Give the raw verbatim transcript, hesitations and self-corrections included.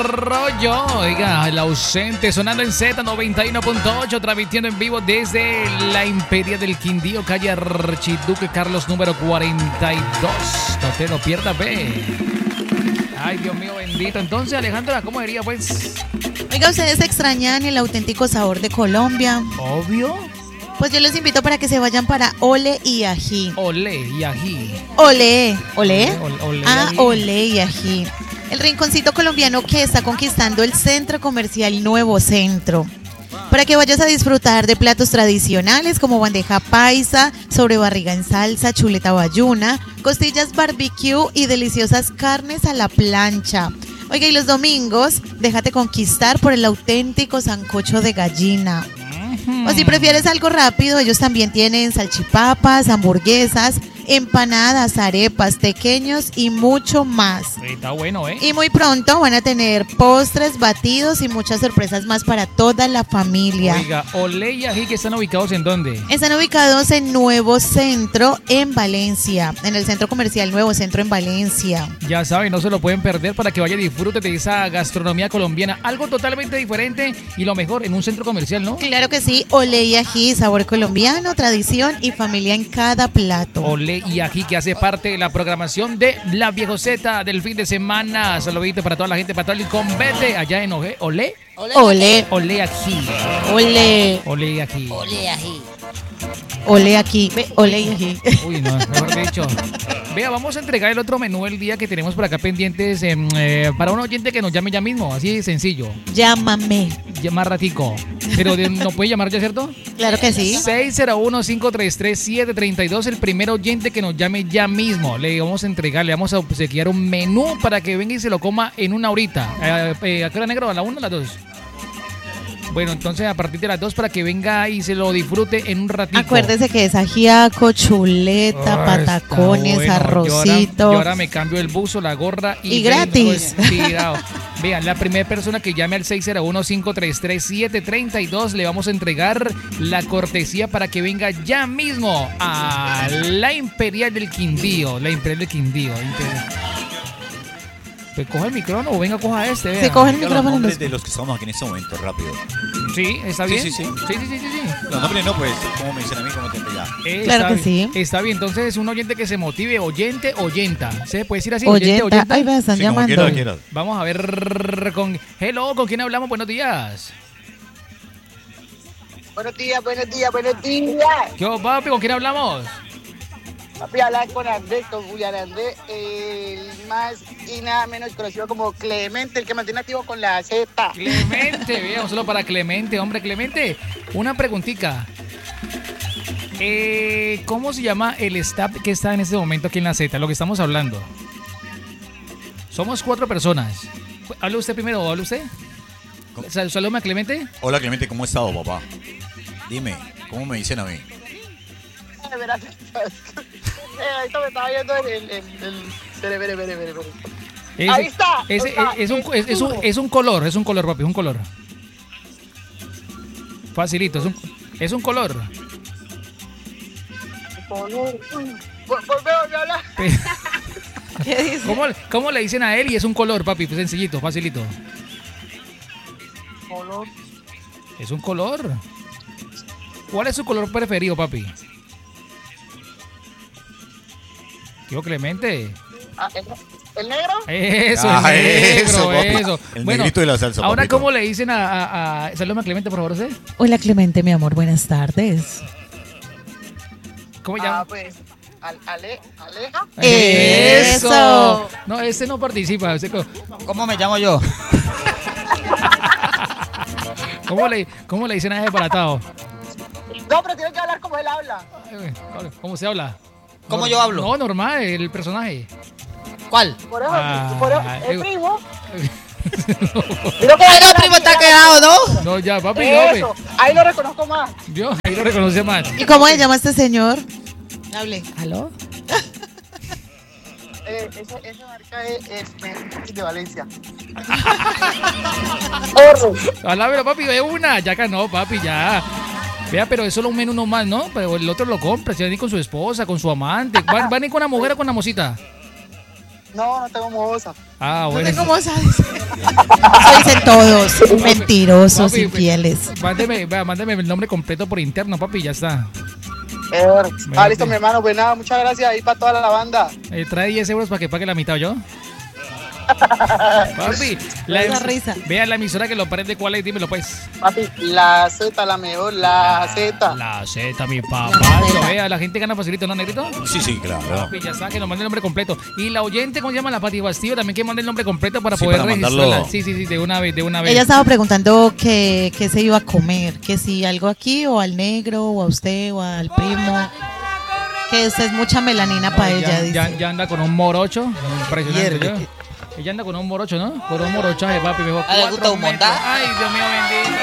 rollo, oiga, el ausente sonando en Z noventa y uno punto ocho, transmitiendo en vivo desde la Imperia del Quindío, calle Archiduque Carlos número cuarenta y dos. No te lo pierdas, ve. Ay, Dios mío bendito. Entonces, Alejandra, ¿cómo diría, pues? Oiga, ¿ustedes extrañan el auténtico sabor de Colombia? Obvio. Pues yo los invito para que se vayan para Ole y Ají. Ole y Ají. Ole, ole. Ole, ole, ah, ají. Ole y Ají. El rinconcito colombiano que está conquistando el centro comercial Nuevo Centro. Para que vayas a disfrutar de platos tradicionales como bandeja paisa, sobrebarriga en salsa, chuleta bayuna, costillas barbecue y deliciosas carnes a la plancha. Oiga, y los domingos, déjate conquistar por el auténtico sancocho de gallina. O si prefieres algo rápido, ellos también tienen salchipapas, hamburguesas, empanadas, arepas, tequeños y mucho más. Está bueno, ¿eh? Y muy pronto van a tener postres, batidos y muchas sorpresas más para toda la familia. Oiga, Ole y Ají, ¿que están ubicados en dónde? Están ubicados en Nuevo Centro, en Valencia, en el Centro Comercial Nuevo Centro en Valencia. Ya saben, no se lo pueden perder para que vaya y disfrute de esa gastronomía colombiana. Algo totalmente diferente y lo mejor en un centro comercial, ¿no? Claro que sí, Ole y Ají, sabor colombiano, tradición y familia en cada plato. Ole y Ají, que hace parte de la programación de La Viejoceta del fin de semana. Saludito para toda la gente, para todo el convete allá en Oje. Ole. Ole. Ole Ají. Ole. Ole y Ají. Ole ají. Ole aquí, ve, ole y Ají. Uy, no, mejor dicho. Vea, vamos a entregar el otro menú el día que tenemos por acá pendientes eh, eh, para un oyente que nos llame ya mismo, así de sencillo. Llámame. Llama ratico. Pero de, ¿no puede llamar ya, cierto? Claro que sí. seis cero uno, cinco tres tres, siete tres dos, el primer oyente que nos llame ya mismo. Le vamos a entregar, le vamos a obsequiar un menú para que venga y se lo coma en una horita. Eh, eh, ¿A qué hora, negro? ¿A la una o a las dos? Bueno, entonces a partir de las dos para que venga y se lo disfrute en un ratito. Acuérdese que es ajiaco, chuleta, Ah, patacones, bueno. arrocito. Yo ahora, yo ahora me cambio el buzo, la gorra y, Y gratis. vengo tirado. Vean, la primera persona que llame al seis cero uno, cinco tres tres, siete tres dos le vamos a entregar la cortesía para que venga ya mismo a la Imperial del Quindío. La Imperial del Quindío. Imperial. Pues coge el micrófono o venga, coja este. Vea. Se coge el Diga los micrófono. nombres los- de los que estamos aquí en este momento, rápido. Sí, ¿está Sí, bien? sí, sí. Sí, sí, sí, sí, sí. Los nombres no, pues, como me dicen a mí, como te ya. Eh, Claro está que bien, sí. Está bien, entonces un oyente que se motive, oyente, oyenta. ¿Se puede decir así? Oyenta. Ay, me están Sí, como llamando. quieras, quieras. Vamos a ver con... Hello, ¿con quién hablamos? Buenos días. Buenos días, buenos días, buenos días. ¿Qué hubo, papi? ¿Con quién hablamos? Papi, hablar con Andrés, con Julián Andrés, el más y nada menos conocido como Clemente, el que mantiene activo con la Z. Clemente, bien, solo para Clemente. Hombre, Clemente, una preguntita. Eh, ¿Cómo se llama el staff que está en este momento aquí en la Z? Lo que estamos hablando. Somos cuatro personas. ¿Habla usted primero o habla usted? Sal- Saludame a Clemente. Hola, Clemente, ¿cómo has estado, papá? Dime, ¿cómo me dicen a mí? De veras, eh, ahorita me estaba viendo el... el, el, el... Espere, espere, espere, espere, espere. Ese- Ahí está, ese- está, es, un, es, es un, es un color, es un color, papi, es un color. Facilito, es un, es un color. Volve, volve a hablar. ¿Qué dice? ¿Cómo, ¿Cómo le dicen a él? Y es un color, papi, pues sencillito, facilito. Color. Es un color. ¿Cuál es su color preferido, papi? Tío Clemente. Ah, ¿el, el negro? Eso, Ah, el negro, eso, papá. eso. El negrito de la salsa, ahora, papito. ¿cómo le dicen a... a, a... Saludame a Clemente, por favor, ¿sí? Hola Clemente, mi amor, buenas tardes. ¿Cómo se Ah, llama? pues, al, ale, Aleja. ¡Eso! No, este no participa. ese co- ¿Cómo me llamo yo? ¿Cómo le, cómo le dicen a ese baratado? No, pero tiene que hablar como él habla. ¿Cómo se habla? ¿Cómo Nor- yo hablo? No, normal, el personaje. ¿Cuál? Por eso, Ah, por eso, eh. el primo. Ay, no, primo, está quedado, ¿no? No, ya, papi, no, Eso, ahí lo reconozco más. Yo ahí lo reconoce más. ¿Y cómo se llama este señor? Hable. ¿Aló? Eh, esa, esa marca es, es de Valencia. Horro. Alá, papi, de una. Ya ganó, papi, ya. Vea, pero es solo un menú nomás, ¿no? Pero el otro lo compra. Se va a ir con su esposa, con su amante. ¿Van, van a ir con la mujer o con la mosita? No, no tengo moza. Ah, No bueno. sé cómo sabes. Eso dicen todos. Mentirosos, Papi, infieles. Mándeme, vea, mándeme el nombre completo por interno, papi, ya está. Eh, ah, listo, sí. mi hermano. Pues nada, muchas gracias ahí para toda la banda. Eh, trae diez euros para que pague la mitad, ¿yo? Papi, la, Esa risa. vea la emisora que lo prende, ¿cuál es? Dímelo, pues. Papi, la Z, la mejor, la Z. La Z, mi papá. La Lo Z. vea, la gente gana facilito, ¿no, negrito? Sí, sí, claro. Papi, ya está, que nos mande el nombre completo. Y la oyente, ¿cómo se llama? La Pati Bastillo, también que mande el nombre completo para Sí, poder para registrarla. mandarlo. Sí, sí, sí, de una vez, de una vez. Ella estaba preguntando que, que se iba a comer, que si algo aquí o al negro o a usted o al primo, que esa es mucha melanina para Ay, ella, ya, dice. ya, ya anda con un morocho. Impresionante, Hierve. yo. Ella anda con un morocho, ¿no? Con un morochaje, papi. Me dijo, Ah, ¿le gusta cuatro un metros. mondá? Ay, Dios mío, bendito.